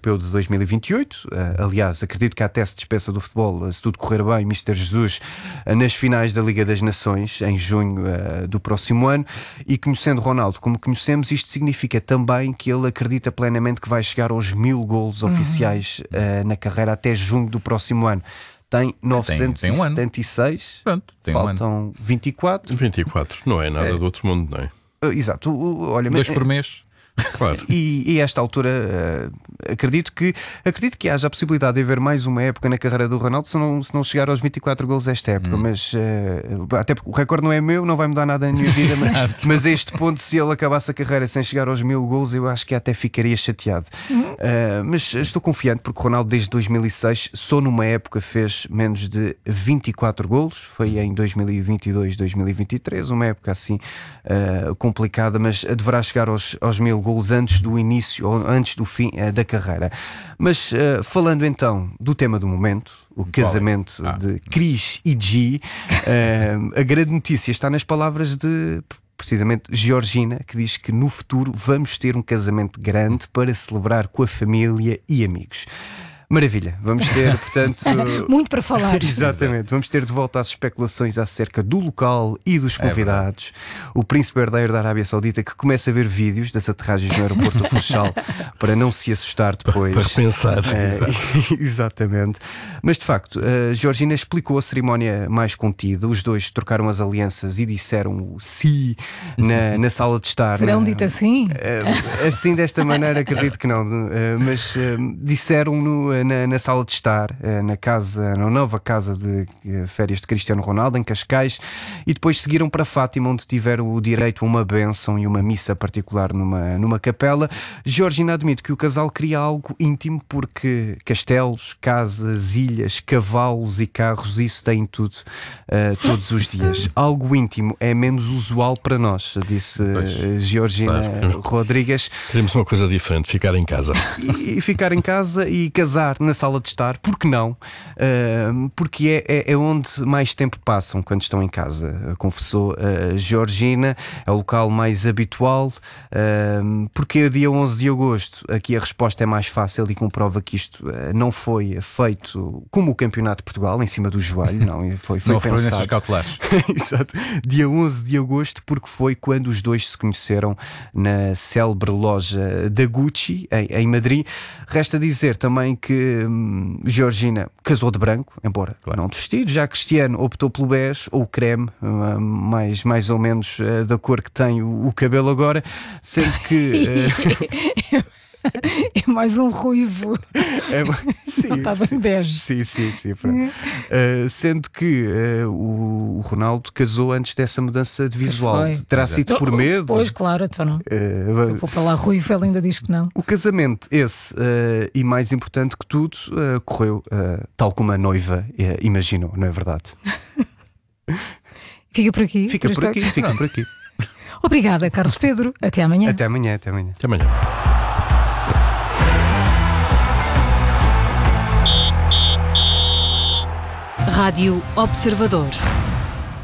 Europeu de 2028. Aliás, acredito que até se despeça do futebol, se tudo correr bem, Mr. Jesus, nas finais da Liga das Nações, em junho do próximo ano. E conhecendo Ronaldo como conhecemos, isto significa também que ele acredita plenamente que vai chegar aos 1000 golos oficiais na carreira até junho do próximo ano. Tem 976, Pronto, faltam 24. 24, não é nada do outro mundo, não é? Exato. Olha, 2 por mês. Claro. E a esta altura acredito que haja a possibilidade de haver mais uma época na carreira do Ronaldo se não chegar aos 24 golos esta época, mas até porque o recorde não é meu, não vai mudar nada na minha vida, mas a este ponto, se ele acabasse a carreira sem chegar aos 1000 golos, eu acho que até ficaria chateado. Mas estou confiante porque Ronaldo desde 2006 só numa época fez menos de 24 golos, foi em 2022, 2023, uma época assim complicada, mas deverá chegar aos 1000 golos antes do início ou antes do fim da carreira. Mas falando então do tema do momento, o casamento de Cris e G, a grande notícia está nas palavras de precisamente Georgina, que diz que no futuro vamos ter um casamento grande para celebrar com a família e amigos. Maravilha, vamos ter, portanto... muito para falar. Exatamente, vamos ter de volta as especulações acerca do local e dos convidados. O príncipe herdeiro da Arábia Saudita, que começa a ver vídeos das aterragens no aeroporto do Funchal para não se assustar depois. Para pensar. Exatamente. Mas de facto, Georgina explicou a cerimónia mais contida. Os dois trocaram as alianças e disseram o sim na sala de estar. Serão dito assim? Assim, desta maneira, acredito que não. Mas disseram-no na sala de estar, na nova casa de férias de Cristiano Ronaldo, em Cascais, e depois seguiram para Fátima, onde tiveram o direito a uma bênção e uma missa particular numa capela. Georgina admite que o casal queria algo íntimo porque castelos, casas, ilhas, cavalos e carros, isso tem tudo todos os dias. Algo íntimo é menos usual para nós, disse Georgina Rodrigues. Queremos uma coisa diferente, ficar em casa. E ficar em casa e casar na sala de estar, porque não? Porque é onde mais tempo passam quando estão em casa, confessou Georgina. É o local mais habitual. Porque é dia 11 de agosto. Aqui a resposta é mais fácil e comprova que isto não foi feito como o Campeonato de Portugal, em cima do joelho, não foi não pensado. nesses cautelares. Exato. Dia 11 de agosto, porque foi quando os dois se conheceram na célebre loja da Gucci, em Madrid. Resta dizer também que Georgina casou de branco, embora não de vestido. Já Cristiano optou pelo bege ou creme, mais ou menos da cor que tem o cabelo agora, sendo que... É mais um ruivo. Sim, não estava em bege. Sim. Sendo que o Ronaldo casou antes dessa mudança de visual. Terá sido por medo? Pois, claro, então não. Se eu for para lá ruivo, ele ainda diz que não. O casamento, e mais importante que tudo, correu tal como a noiva imaginou, não é verdade? Fica por aqui. Fica por aqui. Obrigada, Carlos Pedro. Até amanhã. Até amanhã. Rádio Observador.